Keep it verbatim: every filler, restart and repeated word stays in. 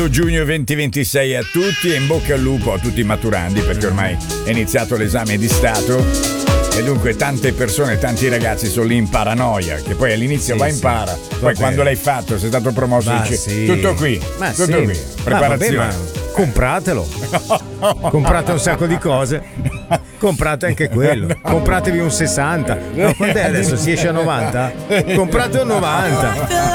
Giugno duemilaventisei a tutti e in bocca al lupo a tutti i maturandi, perché ormai è iniziato l'esame di Stato e dunque tante persone, tanti ragazzi sono lì in paranoia, che poi all'inizio Sì, va sì. in para, poi Vabbè. quando l'hai fatto, sei stato promosso, Ma dici sì. tutto qui, Ma tutto sì. qui, preparazione. Ma vabbè, ma compratelo. Comprate un sacco di cose. Comprate anche quello. Compratevi un sessanta. No, quant'è adesso? Si esce a novanta? Comprate un novanta.